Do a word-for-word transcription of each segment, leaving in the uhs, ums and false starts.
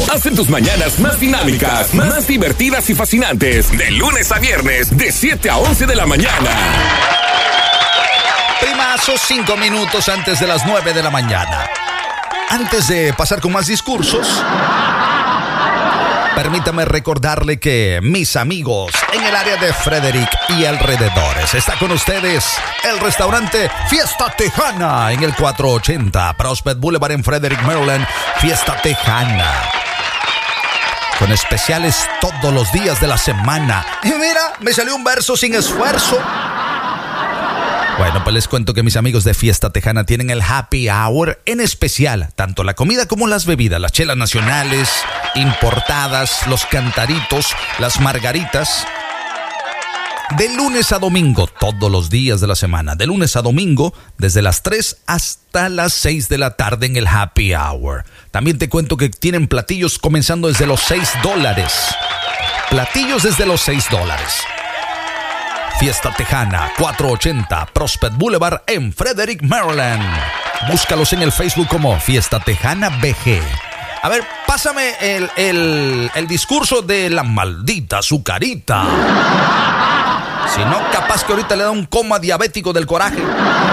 hacen tus mañanas más dinámicas, más divertidas y fascinantes. De lunes a viernes, de siete a once de la mañana. Primazos, cinco minutos antes de las nueve de la mañana. Antes de pasar con más discursos, permítame recordarle que mis amigos en el área de Frederick y alrededores, está con ustedes el restaurante Fiesta Tejana en el cuatrocientos ochenta Prospect Boulevard en Frederick, Maryland. Fiesta Tejana, con especiales todos los días de la semana. Y mira, me salió un verso sin esfuerzo. Bueno, pues les cuento que mis amigos de Fiesta Tejana tienen el Happy Hour en especial. Tanto la comida como las bebidas, las chelas nacionales, importadas, los cantaritos, las margaritas. De lunes a domingo, todos los días de la semana. De lunes a domingo, desde las tres hasta las seis de la tarde en el Happy Hour. También te cuento que tienen platillos comenzando desde los seis dólares. Platillos desde los seis dólares. Fiesta Tejana, cuatrocientos ochenta Prospect Boulevard en Frederick, Maryland. Búscalos en el Facebook como Fiesta Tejana B G. A ver, pásame el, el, el discurso de la maldita azucarita. Si no, capaz que ahorita le da un coma diabético del coraje.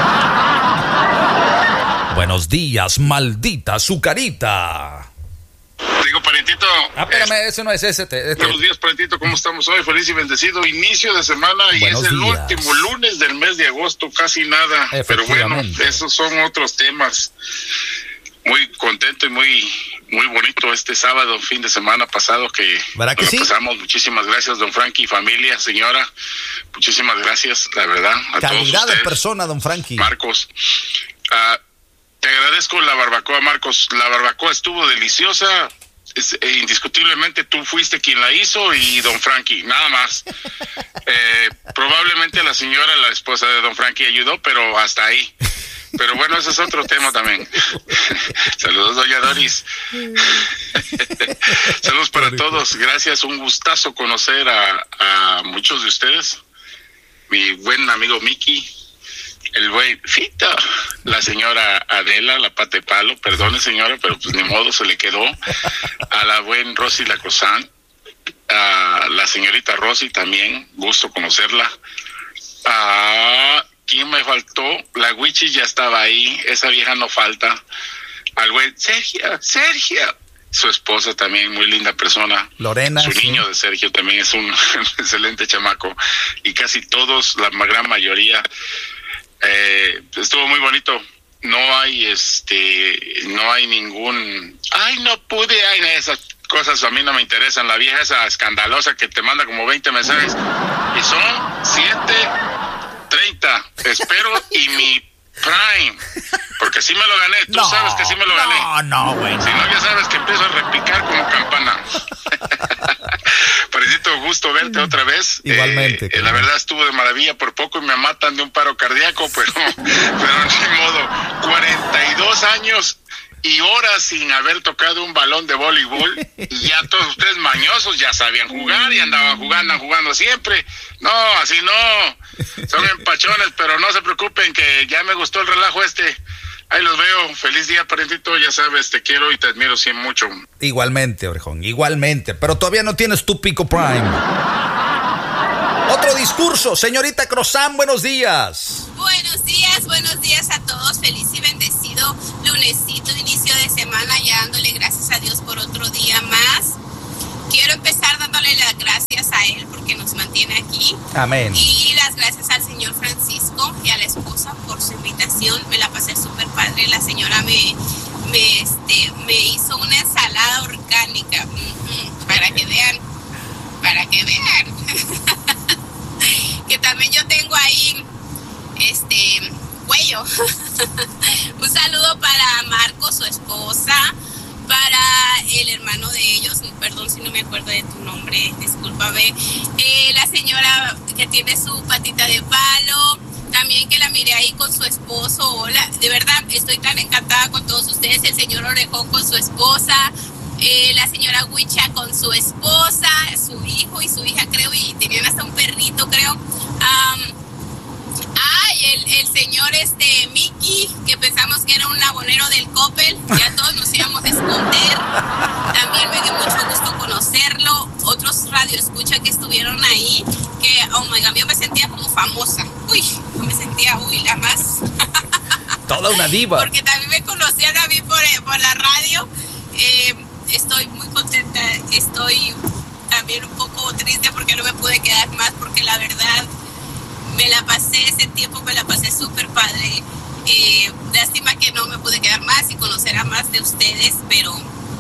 Buenos días, maldita azucarita. Digo, parientito. Ah, espérame, es, ese no es ese. Este. Buenos días, parientito, ¿cómo estamos hoy? Feliz y bendecido inicio de semana y Buenos es el días. último lunes del mes de agosto, casi nada. Pero bueno, esos son otros temas. Muy contento y muy muy bonito este sábado, fin de semana pasado que, ¿verdad que nos sí? pasamos. Muchísimas gracias, don Frankie, familia, señora. Muchísimas gracias, la verdad. A Calidad todos de persona, don Frankie. Marcos, uh, te agradezco la barbacoa, Marcos. La barbacoa estuvo deliciosa. Es, eh, indiscutiblemente tú fuiste quien la hizo y don Frankie, nada más. Eh, probablemente la señora, la esposa de don Frankie, ayudó, pero hasta ahí. Pero bueno, ese es otro tema también. Saludos, doña Doris. Saludos para todos. Gracias, un gustazo conocer a, a muchos de ustedes. Mi buen amigo Mickey, el buen Fito, la señora Adela, la pata de palo, perdone señora, pero pues ni modo, se le quedó. A la buen Rosy Lacosán, a la señorita Rosy también, gusto conocerla. A... ¿Quién me faltó? La Wichi ya estaba ahí, esa vieja no falta. Al güey, Sergio, Sergio. Su esposa también, muy linda persona. Lorena. Su sí. niño de Sergio también es un excelente chamaco. Y casi todos, la gran mayoría, eh, estuvo muy bonito. No hay, este, no hay ningún, ay, no pude, ay, esas cosas a mí no me interesan. La vieja esa escandalosa que te manda como veinte mensajes. Y son siete... treinta, espero, y mi Prime, porque sí me lo gané, tú no, sabes que sí me lo gané. No, no, güey. Si no, ya sabes que empiezo a repicar como campana. Parecito, gusto verte otra vez. Igualmente. Eh, la verdad estuvo de maravilla, por poco y me matan de un paro cardíaco, pero, pero ni modo. cuarenta y dos años y horas sin haber tocado un balón de voleibol, y ya todos ustedes mañosos ya sabían jugar y andaban jugando, jugando siempre. No, así no, son empachones, pero no se preocupen que ya me gustó el relajo este. Ahí los veo, feliz día, parientito, ya sabes, te quiero y te admiro siempre mucho. Igualmente, orejón, igualmente, pero todavía no tienes tu pico Prime. Otro discurso, señorita Crozán, buenos días. Buenos días, buenos días a todos, feliz y bendecido lunesito, inicio de semana, ya dándole gracias a Dios por otro día más. Quiero empezar dándole las gracias a Él porque nos mantiene aquí. Amén. Y las gracias al señor Francisco y a la esposa por su invitación. Me la pasé súper padre. La señora me, me, este, me hizo una ensalada orgánica. Mm-hmm, para que vean, para que vean. Que también yo tengo ahí, este, cuello. Un saludo para Marco, su esposa. Para el hermano de ellos, perdón si no me acuerdo de tu nombre, discúlpame, eh, la señora que tiene su patita de palo, también que la miré ahí con su esposo. Hola, de verdad estoy tan encantada con todos ustedes, el señor Orejón con su esposa, eh, la señora Huicha con su esposa, su hijo y su hija creo, y tenían hasta un perrito creo. Um, Ay, el, el señor este Mickey, que pensamos que era un abonero del Coppel, ya todos nos íbamos a esconder. También me dio Toda una diva. Porque también me conocían a mí por, por la radio. Eh, estoy muy contenta, estoy también un poco triste porque no me pude quedar más, porque la verdad me la pasé, ese tiempo me la pasé súper padre. Eh, lástima que no me pude quedar más y conocer a más de ustedes, pero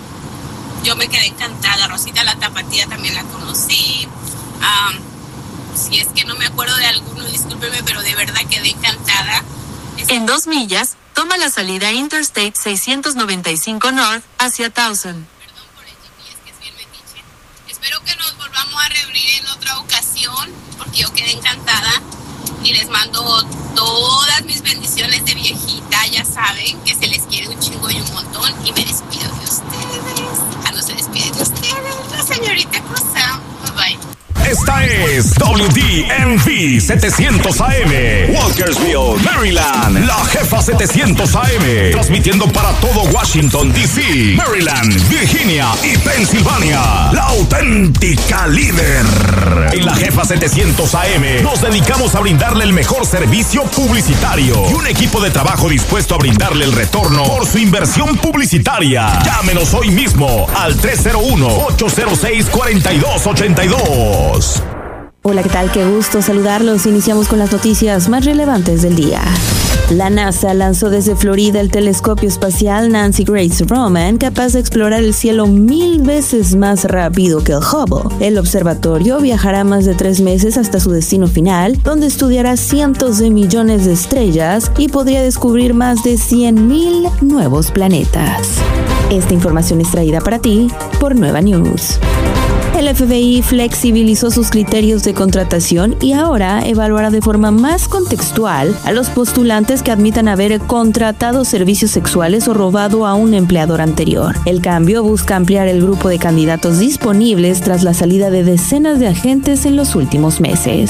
yo me quedé encantada. Rosita la Tapatía también la conocí. Um, si es que no me acuerdo de alguno, discúlpeme, pero de verdad quedé encantada. En dos millas, toma la salida Interstate seiscientos noventa y cinco North hacia Towson. Perdón por el G P S, que es bien metiche. Espero que nos volvamos a reunir en otra ocasión, porque yo quedé encantada. Y les mando todas mis bendiciones de viejita. Ya saben que se les quiere un chingo y un montón. Y me despido de ustedes. Ah, no se despide de ustedes, la señorita Cosa. Bye bye. Esta es W D M V setecientos A M, Walkersville, Maryland, la jefa setecientos A M, transmitiendo para todo Washington, D C, Maryland, Virginia y Pensilvania, la auténtica líder. En la jefa setecientos A M nos dedicamos a brindarle el mejor servicio publicitario y un equipo de trabajo dispuesto a brindarle el retorno por su inversión publicitaria. Llámenos hoy mismo al tres cero uno, ocho cero seis, cuatro dos ocho dos. Hola, ¿qué tal? Qué gusto saludarlos. Iniciamos con las noticias más relevantes del día. La NASA lanzó desde Florida el telescopio espacial Nancy Grace Roman, capaz de explorar el cielo mil veces más rápido que el Hubble. El observatorio viajará más de tres meses hasta su destino final, donde estudiará cientos de millones de estrellas y podría descubrir más de cien mil nuevos planetas. Esta información es traída para ti por Nueva News. El F B I flexibilizó sus criterios de contratación y ahora evaluará de forma más contextual a los postulantes que admitan haber contratado servicios sexuales o robado a un empleador anterior. El cambio busca ampliar el grupo de candidatos disponibles tras la salida de decenas de agentes en los últimos meses.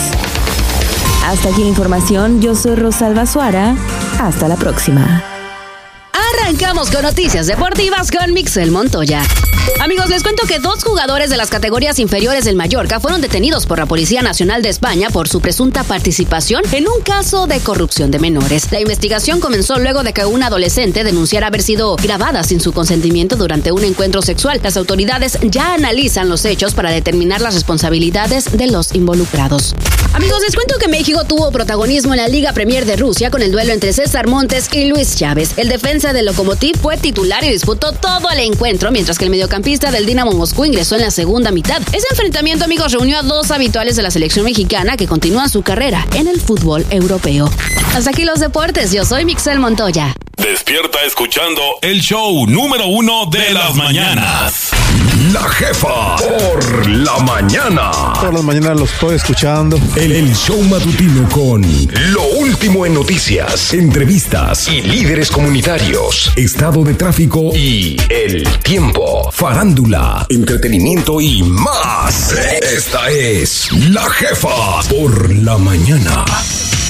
Hasta aquí la información. Yo soy Rosalba Suara. Hasta la próxima. Arrancamos con noticias deportivas con Mixel Montoya. Amigos, les cuento que dos jugadores de las categorías inferiores del Mallorca fueron detenidos por la Policía Nacional de España por su presunta participación en un caso de corrupción de menores. La investigación comenzó luego de que una adolescente denunciara haber sido grabada sin su consentimiento durante un encuentro sexual. Las autoridades ya analizan los hechos para determinar las responsabilidades de los involucrados. Amigos, les cuento que México tuvo protagonismo en la Liga Premier de Rusia con el duelo entre César Montes y Luis Chávez. El defensa del Lokomotiv fue titular y disputó todo el encuentro, mientras que el mediocampista del Dinamo Moscú ingresó en la segunda mitad. Ese enfrentamiento, amigos, reunió a dos habituales de la selección mexicana que continúan su carrera en el fútbol europeo. Hasta aquí los deportes, yo soy Mixel Montoya. Despierta escuchando el show número uno de las mañanas. La jefa por la mañana. Todas las mañanas los estoy escuchando. El, el show matutino con lo último en noticias, entrevistas y líderes comunitarios, estado de tráfico y el tiempo, farándula, entretenimiento y más. Esta es la jefa por la mañana.